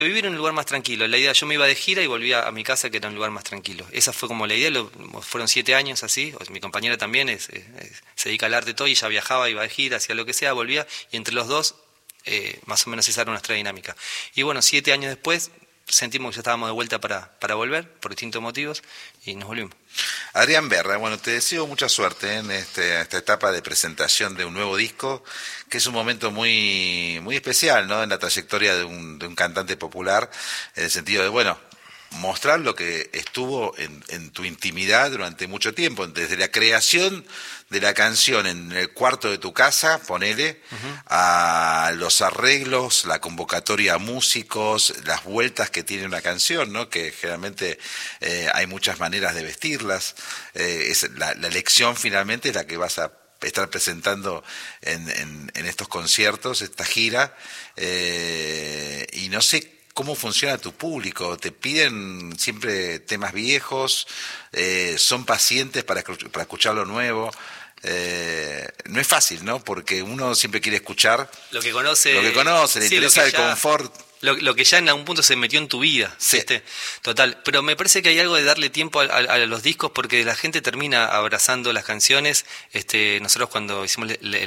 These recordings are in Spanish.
vivir en un lugar más tranquilo. La idea, yo me iba de gira y volvía a mi casa, que era un lugar más tranquilo. Esa fue como la idea, fueron 7 años así. Mi compañera también se dedica al arte y todo, y ella viajaba, iba de gira, hacía lo que sea, volvía, y entre los dos, más o menos esa era nuestra dinámica. Y bueno, 7 años después, sentimos que ya estábamos de vuelta para volver, por distintos motivos, y nos volvimos. Adrián Berra, bueno, te deseo mucha suerte en esta etapa de presentación de un nuevo disco, que es un momento muy, muy especial, ¿no?, en la trayectoria de un cantante popular, en el sentido de, bueno, mostrar lo que estuvo en tu intimidad durante mucho tiempo, desde la creación de la canción en el cuarto de tu casa, ponele, a los arreglos, la convocatoria a músicos, las vueltas que tiene una canción, ¿no?, que generalmente hay muchas maneras de vestirlas, la elección finalmente es la que vas a estar presentando en estos conciertos, esta gira, y no sé cómo funciona tu público. ¿Te piden siempre temas viejos? ¿Son pacientes para escuchar lo nuevo? No es fácil, ¿no? Porque uno siempre quiere escuchar lo que conoce, le interesa el confort. Lo que ya en algún punto se metió en tu vida, sí. Total. Pero me parece que hay algo de darle tiempo a los discos, porque la gente termina abrazando las canciones. Nosotros cuando hicimos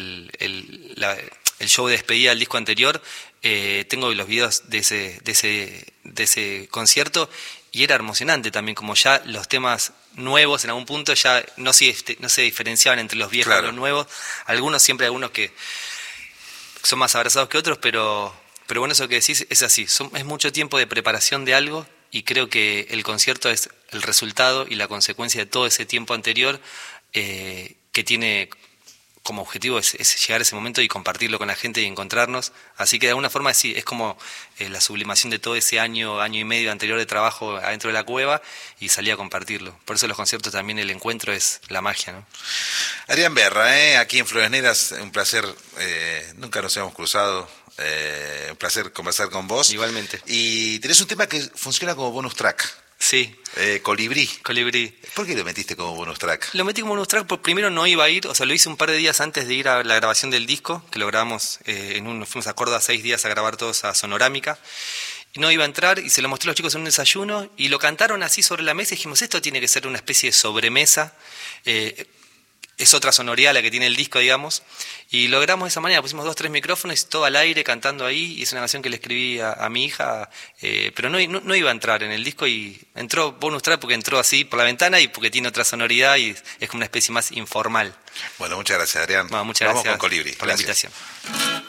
el show de despedida del disco anterior, tengo los videos de ese concierto, y era emocionante también, como ya los temas nuevos en algún punto ya no se diferenciaban entre los viejos, claro, y los nuevos. Siempre hay algunos que son más abrazados que otros, pero bueno, eso que decís es así. Es mucho tiempo de preparación de algo, y creo que el concierto es el resultado y la consecuencia de todo ese tiempo anterior, que tiene como objetivo es llegar a ese momento y compartirlo con la gente y encontrarnos. Así que de alguna forma sí, es como la sublimación de todo ese año y medio anterior de trabajo adentro de la cueva, y salí a compartirlo. Por eso los conciertos también, el encuentro es la magia, ¿no? Adrián Berra, aquí en Flores Negras, un placer, nunca nos hemos cruzado, un placer conversar con vos. Igualmente. Y tenés un tema que funciona como bonus track. Sí. Colibrí. ¿Por qué lo metiste como bonus track? Lo metí como bonus track porque primero no iba a ir, o sea, lo hice un par de días antes de ir a la grabación del disco, que lo grabamos, nos fuimos a Córdoba 6 días a grabar todos a Sonorámica, y no iba a entrar, y se lo mostré a los chicos en un desayuno, y lo cantaron así sobre la mesa, y dijimos, esto tiene que ser una especie de sobremesa, es otra sonoridad la que tiene el disco, digamos, y lo grabamos de esa manera. Pusimos 2-3 micrófonos y todo al aire cantando ahí, y es una canción que le escribí a mi hija, pero no iba a entrar en el disco, y entró bonus track porque entró así por la ventana y porque tiene otra sonoridad y es como una especie más informal. Bueno, muchas gracias, Adrián. Bueno, muchas gracias. Vamos con Colibrí. Por la invitación.